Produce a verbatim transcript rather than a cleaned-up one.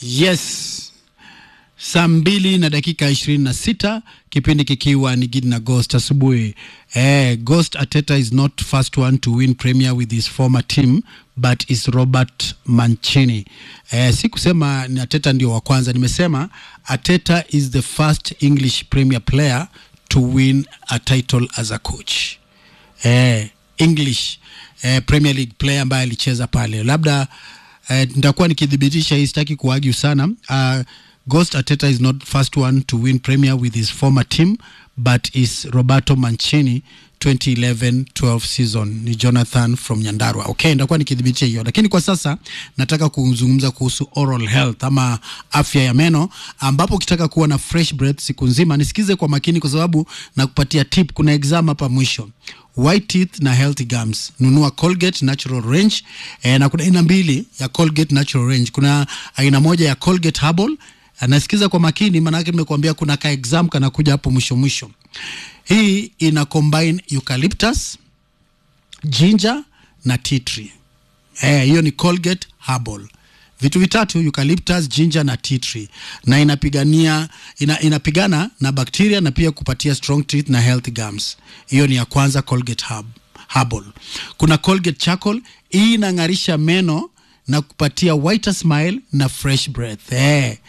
Yes. Saa mbili na dakika ishirini na sita, kipindi kikiwa ni Gidi na Ghost asubuhi. Eh, Ghost Arteta is not first one to win Premier with his former team, but is Robert Mancini. Eh, si kusema ni Arteta ndio wa kwanza, nimesema Arteta is the first English Premier player to win a title as a coach. Eh, English eh, Premier League player ambaye alicheza pale. Labda eh, nitakuwa nikidhibitisha hii, sitaki kuargue sana. Uh, Ghost Arteta is not first one to win Premier with his former team, but is Roberto Mancini twenty eleven twelve season. Ni Jonathan from Nyandarua. Okay, ndakuwa nikidhibitisha hiyo. Lakini kwa sasa nataka kuzungumza kuhusu oral health ama afya ya meno, ambapo ukitaka kuwa na fresh breath siku nzima, nisikize kwa makini kwa sababu nakupatia tip. Kuna exam hapa mwisho. White teeth na healthy gums. Nunua Colgate Natural Range. E, na kuna aina mbili ya Colgate Natural Range. Kuna aina moja ya Colgate Herbal. Nasikiza kwa makini, manake nimekuambia kuna ka exam kana kuja hapo mwisho mwisho. Hii ina combine eucalyptus, ginger na tea tree. Eh, hiyo ni Colgate Herbal. Vitu vitatu, eucalyptus, ginger na tea tree. Na inapigania ina, inapigana na bakteria na pia kupatia strong teeth na healthy gums. Hiyo ni ya kwanza, Colgate Herbal. Kuna Colgate Charcoal, hii inang'arisha meno na kupatia whiter smile na fresh breath. Eh,